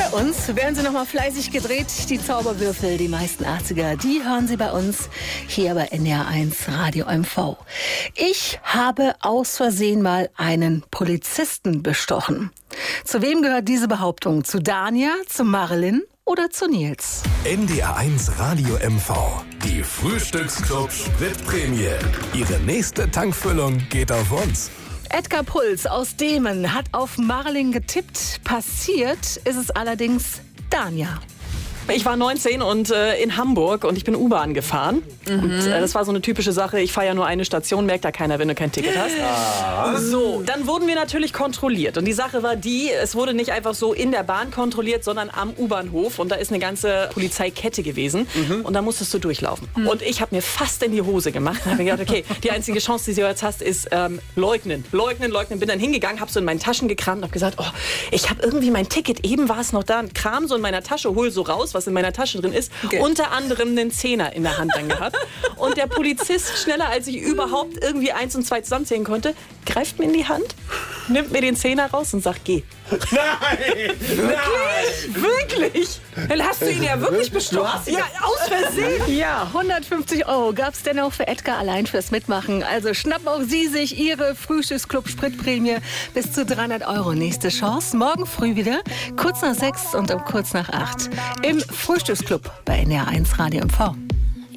bei uns werden sie noch mal fleißig gedreht. Die Zauberwürfel, die meisten 80er, die hören Sie bei uns hier bei NDR1 Radio MV. Ich habe aus Versehen mal einen Polizisten bestochen. Zu wem gehört diese Behauptung? Zu Dania, zu Marilyn oder zu Nils? NDR1 Radio MV. Die Frühstücksclub Spritprämie. Ihre nächste Tankfüllung geht auf uns. Edgar Puls aus Demen hat auf Marilyn getippt. Passiert ist es allerdings Dania. Ich war 19 und in Hamburg und ich bin U-Bahn gefahren. Und das war so eine typische Sache. Ich fahre ja nur eine Station, merkt da keiner, wenn du kein Ticket hast. So, dann wurden wir natürlich kontrolliert. Und die Sache war die, es wurde nicht einfach so in der Bahn kontrolliert, sondern am U-Bahnhof. Und da ist eine ganze Polizeikette gewesen. Und da musstest du durchlaufen. Und ich habe mir fast in die Hose gemacht. Und habe mir gedacht, okay, die einzige Chance, die du jetzt hast, ist leugnen. Leugnen. Bin dann hingegangen, habe so in meinen Taschen gekramt und habe gesagt, oh, ich habe irgendwie mein Ticket, eben war es noch da. Und kram so in meiner Tasche, hol so raus, was in meiner Tasche drin ist. Okay. Unter anderem einen Zehner in der Hand dann gehabt. Und der Polizist, schneller als ich überhaupt irgendwie 1 und 2 zusammenzählen konnte, greift mir in die Hand, nimmt mir den Zehner raus und sagt, geh. Nein! Wirklich? Dann hast du ihn ja wirklich bestochen. Ja, aus Versehen. Ja, 150 € gab es denn auch für Edgar allein fürs Mitmachen. Also schnappen auch Sie sich Ihre Frühstücksclub-Spritprämie bis zu 300 €. Nächste Chance morgen früh wieder, kurz nach 6 und um kurz nach 8 im Frühstücksclub bei NDR1 Radio MV.